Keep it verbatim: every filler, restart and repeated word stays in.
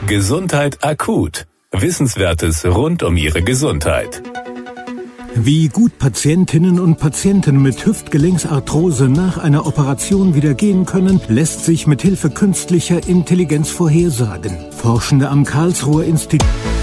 Gesundheit akut. Wissenswertes rund um Ihre Gesundheit. Wie gut Patientinnen und Patienten mit Hüftgelenksarthrose nach einer Operation wieder gehen können, lässt sich mit Hilfe künstlicher Intelligenz vorhersagen. Forschende am Karlsruher Institut